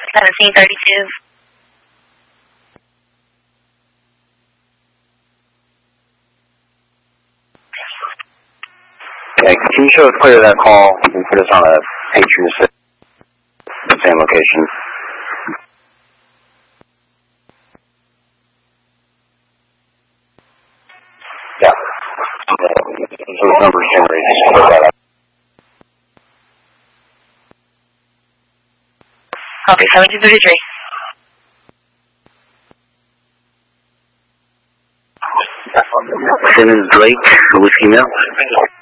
1732. Okay, can you show us clear that call and put us on a patron assist at the same location? Yeah. Those numbers generated. Just put that up. Okay, 1733. Simmons Drake, Whiskey Mill.